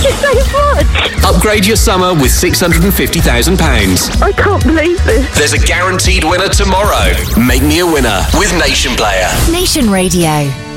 you so much. Upgrade your summer with £650,000. I can't believe this. There's a guaranteed winner tomorrow. Make me a winner with Nation Player. Nation Radio.